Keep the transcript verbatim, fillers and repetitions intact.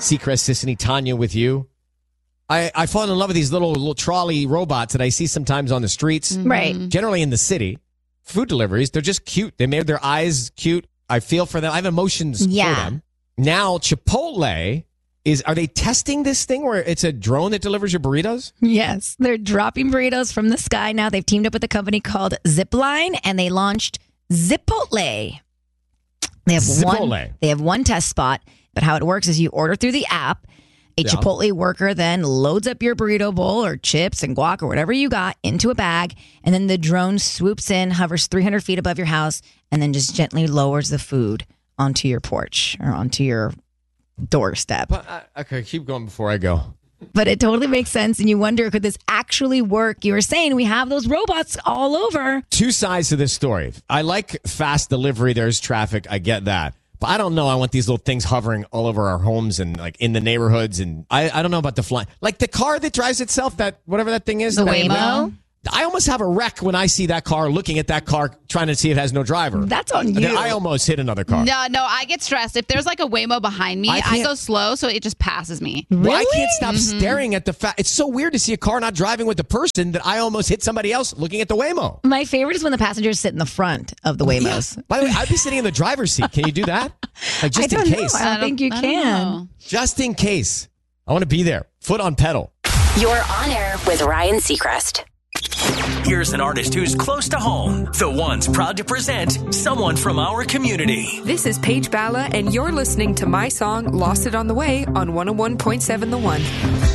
Seacrest, Sissany, Tanya with you. I, I fall in love with these little little trolley robots that I see sometimes on the streets. Right. Generally in the city. Food deliveries, they're just cute. They made their eyes cute. I feel for them. I have emotions Yeah. for them. Now, Chipotle is, are they testing this thing where it's a drone that delivers your burritos? Yes, they're dropping burritos from the sky now. They've teamed up with a company called Zipline, and they launched Zipotle. They have Zipotle. one. They have one test spot, but how it works is you order through the app. A Yeah. Chipotle worker then loads up your burrito bowl or chips and guac or whatever you got into a bag, and then the drone swoops in, hovers three hundred feet above your house, and then just gently lowers the food onto your porch or onto your doorstep. But, uh, okay, keep going before I go. But it totally makes sense, and you wonder, could this actually work? You were saying we have those robots all over. Two sides to this story. I like fast delivery. There's traffic. I get that. But I don't know. I want these little things hovering all over our homes and like in the neighborhoods. And I, I don't know about the fly. Like the car that drives itself, that whatever that thing is. The that- Waymo? I almost have a wreck when I see that car, looking at that car, trying to see if it has no driver. That's on you. I almost hit another car. No, no, I get stressed. If there's like a Waymo behind me, I I, can't- go slow, so it just passes me. Well, I can't stop Mm-hmm. staring at the fact. It's so weird to see a car not driving with the person that I almost hit somebody else looking at the Waymo. My favorite is when the passengers sit in the front of the Waymos. By the way, I'd be sitting in the driver's seat. Can you do that? Like just I don't in know. case. I don't think you I don't can. know. Just in case. I want to be there. Foot on pedal. You're on air with Ryan Seacrest. Here's an artist who's close to home. The one's proud to present someone from our community. This is Paige Balla, and you're listening to my song, Lost It on the Way, on one oh one point seven The One.